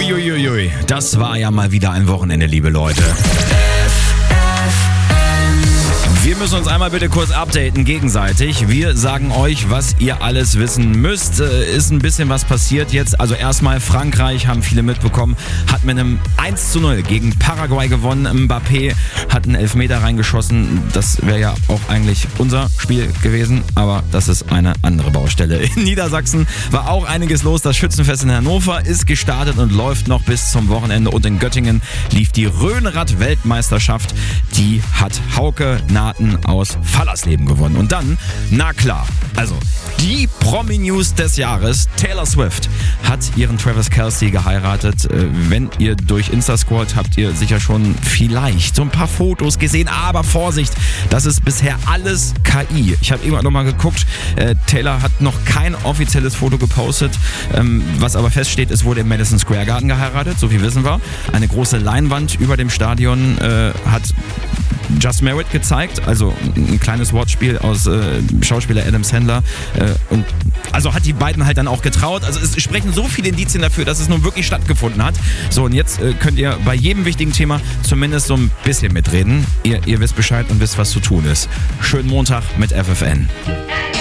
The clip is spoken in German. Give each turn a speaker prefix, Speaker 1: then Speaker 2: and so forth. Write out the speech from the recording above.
Speaker 1: Uiuiuiui, das war ja mal wieder ein Wochenende, liebe Leute. Wir müssen uns einmal bitte kurz updaten gegenseitig. Wir sagen euch, was ihr alles wissen müsst. Ist ein bisschen was passiert jetzt. Also erstmal Frankreich, haben viele mitbekommen, hat mit einem 1:0 gegen Paraguay gewonnen. Mbappé hat einen Elfmeter reingeschossen. Das wäre ja auch eigentlich unser Spiel gewesen, aber das ist eine andere Baustelle. In Niedersachsen war auch einiges los. Das Schützenfest in Hannover ist gestartet und läuft noch bis zum Wochenende. Und in Göttingen lief die Rhönrad-Weltmeisterschaft. Die hat Hauke Naten aus Fallersleben gewonnen. Und dann, na klar, also die Promi-News des Jahres, Taylor Swift hat ihren Travis Kelce geheiratet. Wenn ihr durch Insta scrollt, habt ihr sicher schon vielleicht so ein paar Fotos gesehen, aber Vorsicht, das ist bisher alles KI. Ich habe irgendwann nochmal geguckt, Taylor hat noch kein offizielles Foto gepostet. Was aber feststeht, es wurde im Madison Square Garden geheiratet, so viel wissen wir. Eine große Leinwand über dem Stadion hat Just Married gezeigt, also ein kleines Wortspiel aus Schauspieler Adam Sandler. Und also hat die beiden halt dann auch getraut. Also es sprechen so viele Indizien dafür, dass es nun wirklich stattgefunden hat. So, und jetzt könnt ihr bei jedem wichtigen Thema zumindest so ein bisschen mitreden. Ihr wisst Bescheid und wisst, was zu tun ist. Schönen Montag mit FFN.